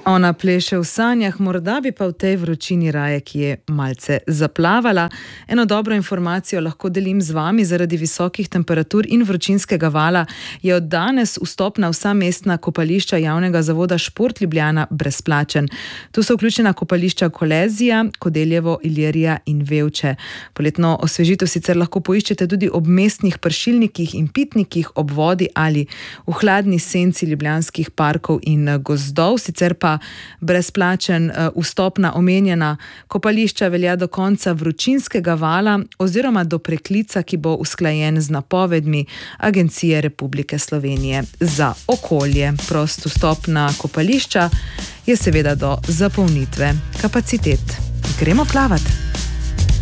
Ona pleše v sanjah, morda bi pa v tej vročini raje, ki je malce zaplavala. Eno dobro informacijo lahko delim z vami, zaradi visokih temperatur in vročinskega vala je od danes vstop na vsa mestna kopališča javnega zavoda Šport Ljubljana brezplačen. Tu so vključena kopališča Kolezija, Kodeljevo, Ilirija in Vevče. Poletno osvežitev sicer lahko poiščete tudi ob mestnih pršilnikih in pitnikih, ob vodi ali v hladni senci ljubljanskih parkov in gozdov, sicer pa brezplačen vstop na omenjena kopališča velja do konca vročinskega vala oziroma do preklica, ki bo usklajen z napovedmi Agencije Republike Slovenije za okolje. Prost vstop na kopališča je seveda do zapolnitve kapacitet. Gremo plavat!